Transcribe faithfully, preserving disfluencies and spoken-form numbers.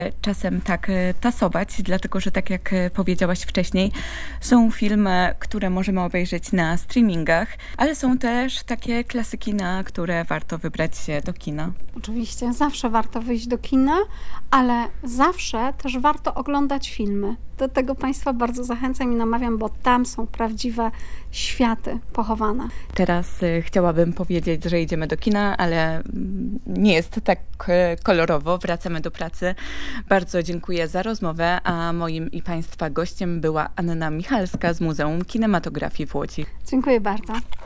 czasem tak tasować, dlatego że tak jak powiedziałaś wcześniej, są filmy, które możemy obejrzeć na streamingach, ale są też takie klasyki, na które warto wybrać się do kina. Oczywiście, zawsze warto wyjść do kina, ale zawsze też warto oglądać filmy. Do tego Państwa bardzo zachęcam i namawiam, bo tam są prawdziwe światy pochowane. Teraz y, chciałabym powiedzieć, że idziemy do kina, ale nie jest tak y, kolorowo. Wracamy do pracy. Bardzo dziękuję za rozmowę, a moim i Państwa gościem była Anna Michalska z Muzeum Kinematografii w Łodzi. Dziękuję bardzo.